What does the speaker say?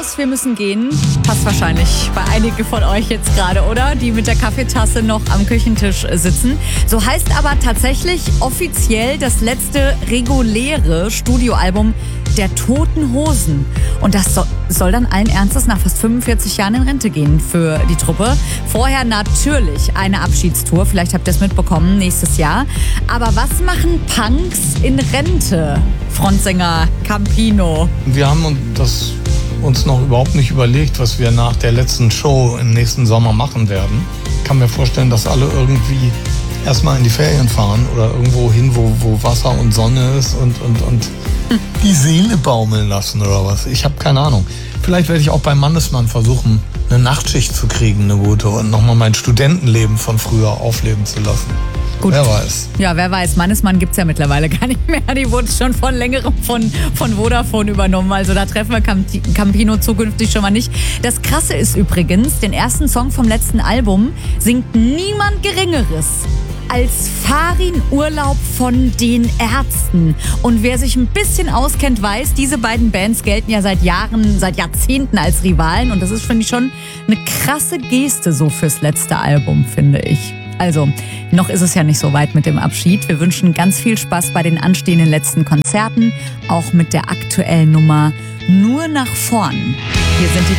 raus, wir müssen gehen. Passt wahrscheinlich bei einigen von euch jetzt gerade, oder? Die mit der Kaffeetasse noch am Küchentisch sitzen. So heißt aber tatsächlich offiziell das letzte reguläre Studioalbum der Toten Hosen. Und das soll dann allen Ernstes nach fast 45 Jahren in Rente gehen für die Truppe. Vorher natürlich eine Abschiedstour, vielleicht habt ihr es mitbekommen, nächstes Jahr. Aber was machen Punks in Rente? Frontsänger Campino. Wir haben uns noch überhaupt nicht überlegt, was wir nach der letzten Show im nächsten Sommer machen werden. Ich kann mir vorstellen, dass alle irgendwie erstmal in die Ferien fahren oder irgendwo hin, wo Wasser und Sonne ist und die Seele baumeln lassen oder was. Ich habe keine Ahnung. Vielleicht werde ich auch beim Mannesmann versuchen, eine Nachtschicht zu kriegen, eine gute, und nochmal mein Studentenleben von früher aufleben zu lassen. Gut. Wer weiß. Ja, wer weiß. Mannesmann gibt's ja mittlerweile gar nicht mehr. Die wurde schon von längerem von Vodafone übernommen. Also da treffen wir Campino zukünftig schon mal nicht. Das Krasse ist übrigens, den ersten Song vom letzten Album singt niemand Geringeres als Farin Urlaub von den Ärzten. Und wer sich ein bisschen auskennt, weiß, diese beiden Bands gelten ja seit Jahren, seit Jahrzehnten als Rivalen. Und das ist, finde ich, schon eine krasse Geste so fürs letzte Album, finde ich. Also, noch ist es ja nicht so weit mit dem Abschied. Wir wünschen ganz viel Spaß bei den anstehenden letzten Konzerten, auch mit der aktuellen Nummer Nur nach vorn. Hier sind die